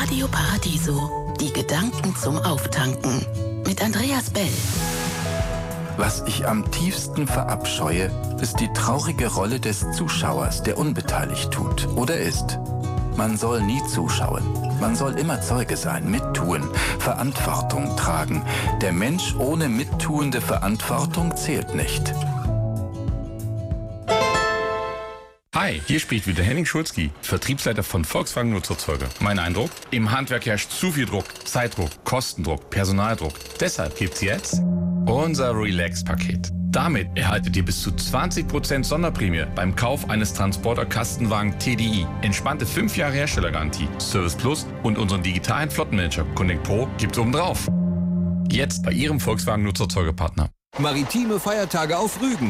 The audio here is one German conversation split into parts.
Radio Paradiso. Die Gedanken zum Auftanken. Mit Andreas Bell. Was ich am tiefsten verabscheue, ist die traurige Rolle des Zuschauers, der unbeteiligt tut oder ist. Man soll nie zuschauen. Man soll immer Zeuge sein, mittun, Verantwortung tragen. Der Mensch ohne mittuende Verantwortung zählt nicht. Hi, hier spricht wieder Henning Schulzki, Vertriebsleiter von Volkswagen Nutzerzeuger. Mein Eindruck? Im Handwerk herrscht zu viel Druck, Zeitdruck, Kostendruck, Personaldruck. Deshalb gibt's jetzt unser Relax-Paket. Damit erhaltet ihr bis zu 20% Sonderprämie beim Kauf eines Transporter-Kastenwagen TDI. Entspannte 5 Jahre Herstellergarantie, Service Plus und unseren digitalen Flottenmanager Connect Pro gibt's obendrauf. Jetzt bei Ihrem Volkswagen Nutzerzeugerpartner. Maritime Feiertage auf Rügen.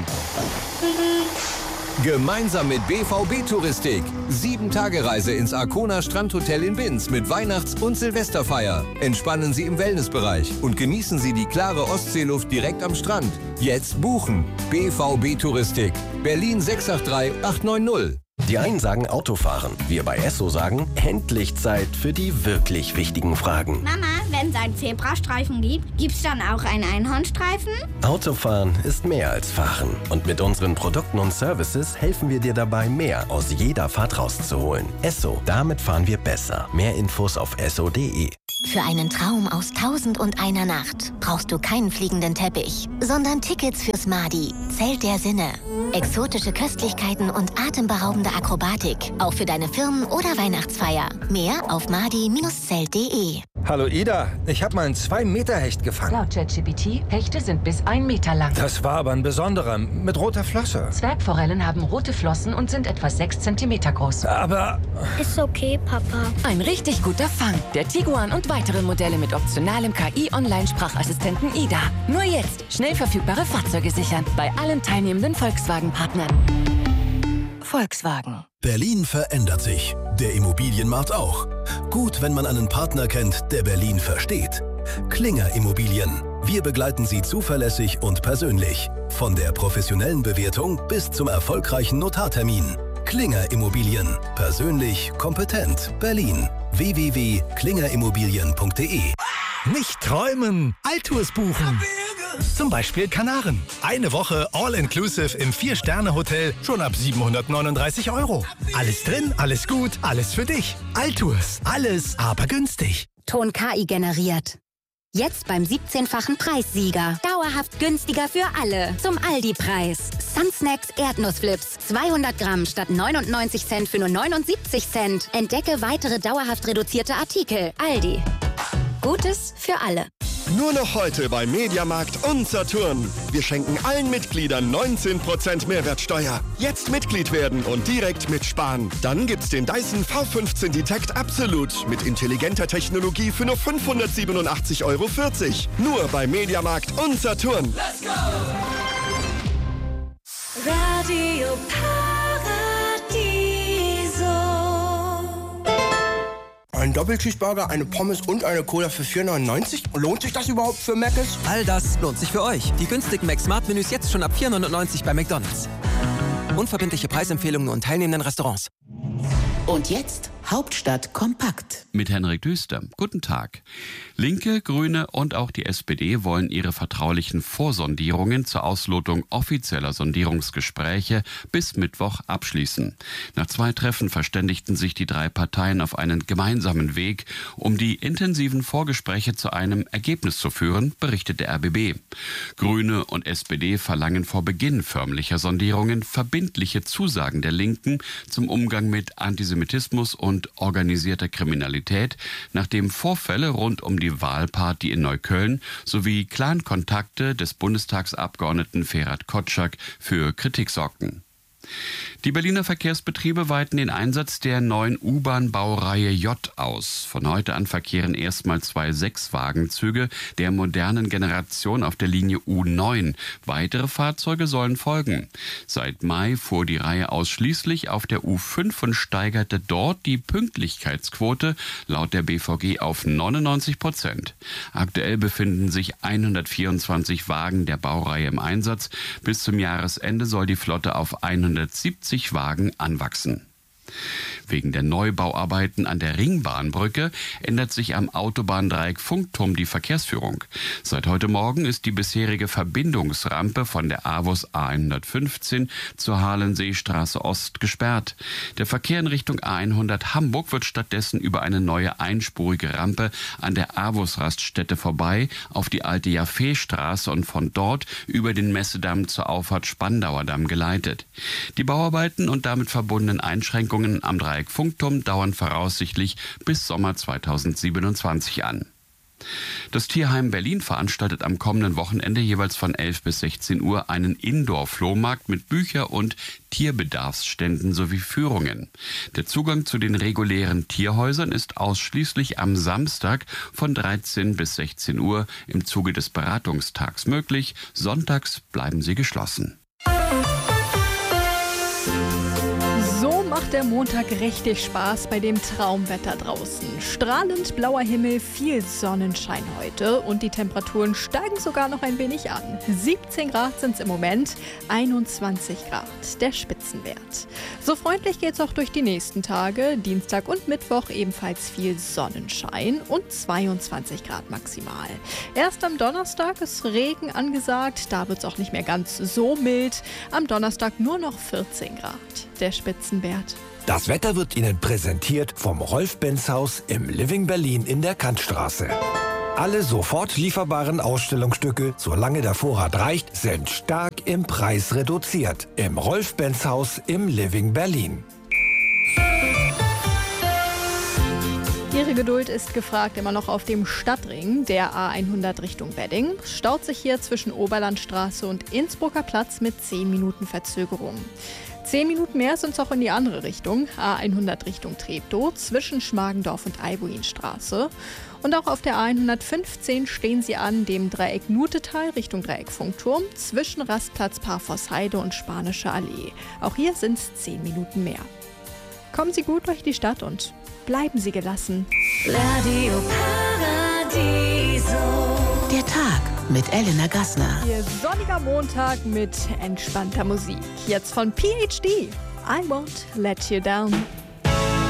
Gemeinsam mit BVB Touristik. 7-Tage-Reise ins Arkona Strandhotel in Binz mit Weihnachts- und Silvesterfeier. Entspannen Sie im Wellnessbereich und genießen Sie die klare Ostseeluft direkt am Strand. Jetzt buchen. BVB Touristik. Berlin 683 890. Die einen sagen Autofahren. Wir bei Esso sagen, endlich Zeit für die wirklich wichtigen Fragen. Mama, wenn es einen Zebrastreifen gibt, gibt's dann auch einen Einhornstreifen? Autofahren ist mehr als Fahren. Und mit unseren Produkten und Services helfen wir dir dabei, mehr aus jeder Fahrt rauszuholen. Esso, damit fahren wir besser. Mehr Infos auf esso.de. Für einen Traum aus 1001 Nacht brauchst du keinen fliegenden Teppich, sondern Tickets fürs Madi, Zelt der Sinne. Exotische Köstlichkeiten und atemberaubende Akrobatik, auch für deine Firmen- oder Weihnachtsfeier. Mehr auf madi-zelt.de. Hallo Ida, ich habe mal einen 2-Meter-Hecht gefangen. Laut ChatGPT, Hechte sind bis 1 Meter lang. Das war aber ein besonderer, mit roter Flosse. Zwergforellen haben rote Flossen und sind etwa 6 Zentimeter groß. Aber... Ist okay, Papa. Ein richtig guter Fang. Der Tiguan und weitere Modelle mit optionalem KI-Online-Sprachassistenten Ida. Nur jetzt schnell verfügbare Fahrzeuge sichern. Bei allen teilnehmenden Volkswagen-Partnern. Volkswagen. Berlin verändert sich. Der Immobilienmarkt auch. Gut, wenn man einen Partner kennt, der Berlin versteht. Klinger Immobilien. Wir begleiten Sie zuverlässig und persönlich. Von der professionellen Bewertung bis zum erfolgreichen Notartermin. Klinger Immobilien. Persönlich, kompetent. Berlin. www.klingerimmobilien.de. Nicht träumen, Altours buchen. Zum Beispiel Kanaren. Eine Woche All-Inclusive im 4-Sterne-Hotel schon ab 739 €. Alles drin, alles gut, alles für dich. Altours, alles aber günstig. Ton KI generiert. Jetzt beim 17-fachen Preissieger. Dauerhaft günstiger für alle. Zum Aldi-Preis. Sunsnacks Erdnussflips. 200 Gramm statt 99 Cent für nur 79 Cent. Entdecke weitere dauerhaft reduzierte Artikel. Aldi. Gutes für alle. Nur noch heute bei Mediamarkt und Saturn. Wir schenken allen Mitgliedern 19% Mehrwertsteuer. Jetzt Mitglied werden und direkt mitsparen. Dann gibt's den Dyson V15 Detect Absolute mit intelligenter Technologie für nur 587,40 €. Nur bei Mediamarkt und Saturn. Let's go! Radio Ein Doppelcheeseburger, eine Pommes und eine Cola für 4,99? Lohnt sich das überhaupt für Mc's? All das lohnt sich für euch. Die günstigen Mac-Smart-Menüs jetzt schon ab 4,99 bei McDonald's. Unverbindliche Preisempfehlungen nur in teilnehmenden Restaurants. Und jetzt Hauptstadt kompakt. Mit Henrik Düster. Guten Tag. Linke, Grüne und auch die SPD wollen ihre vertraulichen Vorsondierungen zur Auslotung offizieller Sondierungsgespräche bis Mittwoch abschließen. Nach 2 Treffen verständigten sich die 3 Parteien auf einen gemeinsamen Weg, um die intensiven Vorgespräche zu einem Ergebnis zu führen, berichtet der RBB. Grüne und SPD verlangen vor Beginn förmlicher Sondierungen verbindliche Zusagen der Linken zum Umgang mit Antisemitismus und organisierter Kriminalität, nachdem Vorfälle rund um die Wahlparty in Neukölln sowie Clan-Kontakte des Bundestagsabgeordneten Ferhat Kotschak für Kritik sorgten. Die Berliner Verkehrsbetriebe weiten den Einsatz der neuen U-Bahn-Baureihe J aus. Von heute an verkehren erstmal 2 6-Wagenzüge der modernen Generation auf der Linie U9. Weitere Fahrzeuge sollen folgen. Seit Mai fuhr die Reihe ausschließlich auf der U5 und steigerte dort die Pünktlichkeitsquote laut der BVG auf 99%. Aktuell befinden sich 124 Wagen der Baureihe im Einsatz. Bis zum Jahresende soll die Flotte auf 170 Wagen anwachsen. Wegen der Neubauarbeiten an der Ringbahnbrücke ändert sich am Autobahndreieck Funkturm die Verkehrsführung. Seit heute Morgen ist die bisherige Verbindungsrampe von der AWUS A115 zur Halenseestraße Ost gesperrt. Der Verkehr in Richtung A100 Hamburg wird stattdessen über eine neue einspurige Rampe an der AWUS-Raststätte vorbei auf die alte Jaffeestraße und von dort über den Messedamm zur Auffahrt Spandauer Damm geleitet. Die Bauarbeiten und damit verbundenen Einschränkungen am Dreieck Funkturm dauern voraussichtlich bis Sommer 2027 an. Das Tierheim Berlin veranstaltet am kommenden Wochenende jeweils von 11 bis 16 Uhr einen Indoor-Flohmarkt mit Bücher- und Tierbedarfsständen sowie Führungen. Der Zugang zu den regulären Tierhäusern ist ausschließlich am Samstag von 13 bis 16 Uhr im Zuge des Beratungstags möglich. Sonntags bleiben sie geschlossen. So macht der Montag richtig Spaß bei dem Traumwetter draußen. Strahlend blauer Himmel, viel Sonnenschein heute und die Temperaturen steigen sogar noch ein wenig an. 17 Grad sind es im Moment, 21 Grad der Spitzenwert. So freundlich geht's auch durch die nächsten Tage. Dienstag und Mittwoch ebenfalls viel Sonnenschein und 22 Grad maximal. Erst am Donnerstag ist Regen angesagt, da wird's auch nicht mehr ganz so mild. Am Donnerstag nur noch 14 Grad der Spitzenwert. Das Wetter wird Ihnen präsentiert vom Rolf-Benz-Haus im Living Berlin in der Kantstraße. Alle sofort lieferbaren Ausstellungsstücke, solange der Vorrat reicht, sind stark im Preis reduziert. Im Rolf-Benz-Haus im Living Berlin. Ihre Geduld ist gefragt, immer noch auf dem Stadtring der A100 Richtung Wedding. Staut sich hier zwischen Oberlandstraße und Innsbrucker Platz mit 10 Minuten Verzögerung. 10 Minuten mehr sind es auch in die andere Richtung, A100 Richtung Treptow, zwischen Schmargendorf und Albuinstraße. Und auch auf der A115 stehen Sie an dem Dreieck Nutetal Richtung Dreieck Funkturm, zwischen Rastplatz Parforceheide und Spanische Allee. Auch hier sind es 10 Minuten mehr. Kommen Sie gut durch die Stadt und bleiben Sie gelassen. Radio Paradiso. Der Tag mit Elena Gassner. Ihr sonniger Montag mit entspannter Musik. Jetzt von PhD. I won't let you down.